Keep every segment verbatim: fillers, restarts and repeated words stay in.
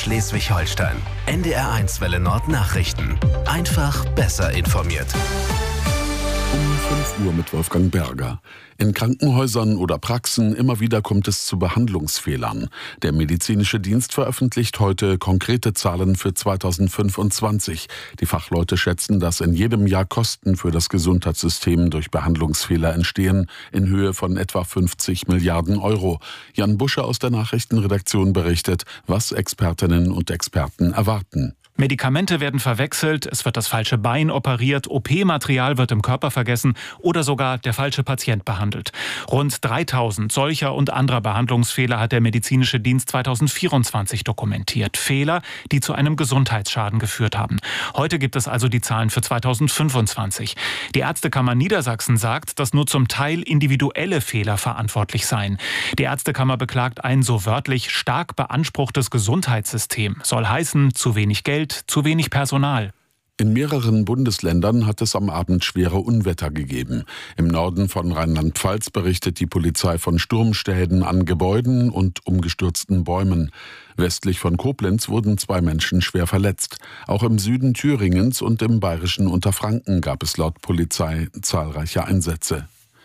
Schleswig-Holstein. N D R eins Welle Nord Nachrichten. Einfach besser informiert. Um fünf Uhr mit Wolfgang Berger. In Krankenhäusern oder Praxen immer wieder kommt es zu Behandlungsfehlern. Der medizinische Dienst veröffentlicht heute konkrete Zahlen für zweitausendfünfundzwanzig. Die Fachleute schätzen, dass in jedem Jahr Kosten für das Gesundheitssystem durch Behandlungsfehler entstehen, in Höhe von etwa fünfzig Milliarden Euro. Jan Busche aus der Nachrichtenredaktion berichtet, was Expertinnen und Experten erwarten. Medikamente werden verwechselt, es wird das falsche Bein operiert, O P-Material wird im Körper vergessen oder sogar der falsche Patient behandelt. Rund dreitausend solcher und anderer Behandlungsfehler hat der medizinische Dienst zweitausendvierundzwanzig dokumentiert. Fehler, die zu einem Gesundheitsschaden geführt haben. Heute gibt es also die Zahlen für zweitausendfünfundzwanzig. Die Ärztekammer Niedersachsen sagt, dass nur zum Teil individuelle Fehler verantwortlich seien. Die Ärztekammer beklagt ein so wörtlich stark beanspruchtes Gesundheitssystem. Soll heißen, zu wenig Geld, zu wenig Personal. In mehreren Bundesländern hat es am Abend schwere Unwetter gegeben. Im Norden von Rheinland-Pfalz berichtet die Polizei von Sturmschäden an Gebäuden und umgestürzten Bäumen. Westlich von Koblenz wurden zwei Menschen schwer verletzt. Auch im Süden Thüringens und im bayerischen Unterfranken gab es laut Polizei zahlreiche Einsätze.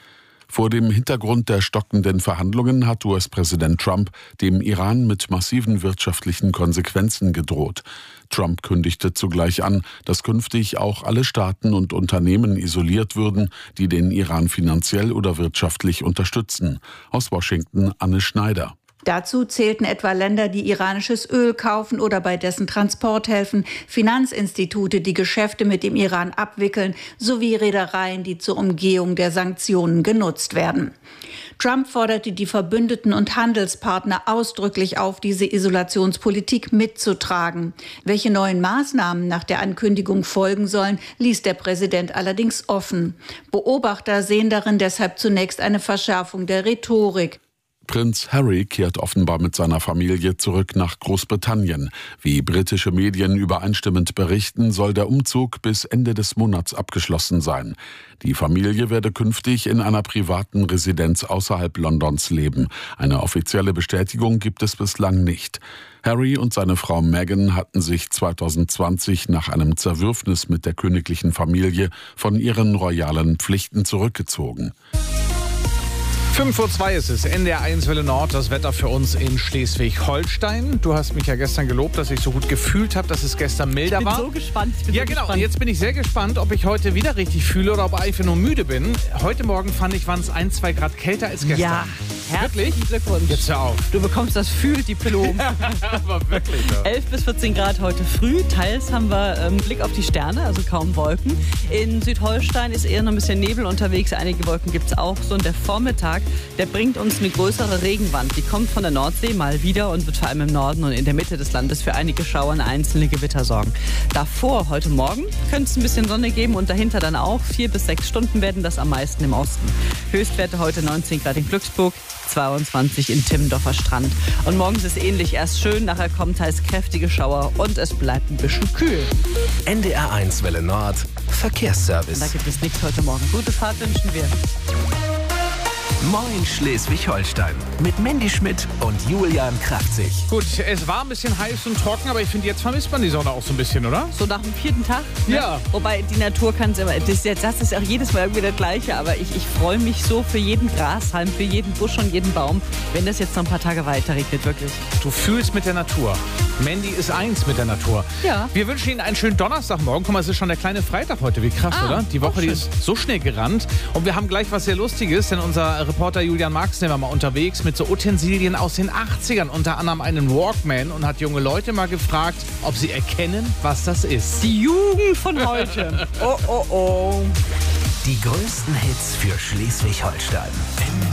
Vor dem Hintergrund der stockenden Verhandlungen hat U S-Präsident Trump dem Iran mit massiven wirtschaftlichen Konsequenzen gedroht. Trump kündigte zugleich an, dass künftig auch alle Staaten und Unternehmen isoliert würden, die den Iran finanziell oder wirtschaftlich unterstützen. Aus Washington Anne Schneider. Dazu zählten etwa Länder, die iranisches Öl kaufen oder bei dessen Transport helfen, Finanzinstitute, die Geschäfte mit dem Iran abwickeln, sowie Reedereien, die zur Umgehung der Sanktionen genutzt werden. Trump forderte die Verbündeten und Handelspartner ausdrücklich auf, diese Isolationspolitik mitzutragen. Welche neuen Maßnahmen nach der Ankündigung folgen sollen, ließ der Präsident allerdings offen. Beobachter sehen darin deshalb zunächst eine Verschärfung der Rhetorik. Prinz Harry kehrt offenbar mit seiner Familie zurück nach Großbritannien. Wie britische Medien übereinstimmend berichten, soll der Umzug bis Ende des Monats abgeschlossen sein. Die Familie werde künftig in einer privaten Residenz außerhalb Londons leben. Eine offizielle Bestätigung gibt es bislang nicht. Harry und seine Frau Meghan hatten sich zweitausendzwanzig nach einem Zerwürfnis mit der königlichen Familie von ihren royalen Pflichten zurückgezogen. fünf Uhr zwei ist es, N D R eins Welle Nord, das Wetter für uns in Schleswig-Holstein. Du hast mich ja gestern gelobt, dass ich so gut gefühlt habe, dass es gestern milder war. Ich bin so gespannt. Ich bin ja, so genau. gespannt. Und jetzt bin ich sehr gespannt, ob ich heute wieder richtig fühle oder ob ich einfach nur müde bin. Heute Morgen fand ich, waren es ein, zwei Grad kälter als gestern. Ja, herzlichen Glückwunsch. Jetzt hör auf. Du bekommst das Fühldiplom. Aber wirklich. Ja. elf bis vierzehn Grad heute früh. Teils haben wir ähm, Blick auf die Sterne, also kaum Wolken. In Südholstein ist eher noch ein bisschen Nebel unterwegs. Einige Wolken gibt es auch so. Und der Vormittag, der bringt uns eine größere Regenwand. Die kommt von der Nordsee mal wieder und wird vor allem im Norden und in der Mitte des Landes für einige Schauer und einzelne Gewitter sorgen. Davor, heute Morgen, könnte es ein bisschen Sonne geben und dahinter dann auch. Vier bis sechs Stunden werden das am meisten im Osten. Höchstwerte heute neunzehn Grad in Glücksburg, zweiundzwanzig in Timmendorfer Strand. Und morgens ist ähnlich, erst schön, nachher kommen teils kräftige Schauer und es bleibt ein bisschen kühl. N D R eins Welle Nord, Verkehrsservice. Da gibt es nichts heute Morgen. Gute Fahrt wünschen wir. Moin Schleswig-Holstein mit Mandy Schmidt und Julian Kraftzig. Gut, es war ein bisschen heiß und trocken, aber ich finde, jetzt vermisst man die Sonne auch so ein bisschen, oder? So nach dem vierten Tag? Ne? Ja. Wobei die Natur kann es immer, das, das ist auch jedes Mal irgendwie das Gleiche, aber ich, ich freue mich so für jeden Grashalm, für jeden Busch und jeden Baum, wenn das jetzt noch ein paar Tage weiter regnet, wirklich. Du fühlst mit der Natur. Mandy ist eins mit der Natur. Ja. Wir wünschen Ihnen einen schönen Donnerstagmorgen. Guck mal, es ist schon der kleine Freitag heute. Wie krass, Ah, oder? Die Woche, die ist so schnell gerannt. Und wir haben gleich was sehr Lustiges, denn unser Reporter Julian Marx, der war mal unterwegs mit so Utensilien aus den achtzigern, unter anderem einen Walkman, und hat junge Leute mal gefragt, ob sie erkennen, was das ist. Die Jugend von heute. Oh, oh, oh. Die größten Hits für Schleswig-Holstein.